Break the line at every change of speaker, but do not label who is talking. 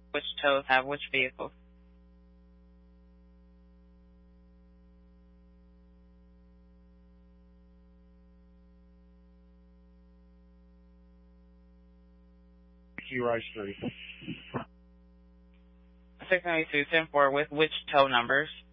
Which tows have which vehicles?
Key Rice Street.
692-10-4 with which tow numbers?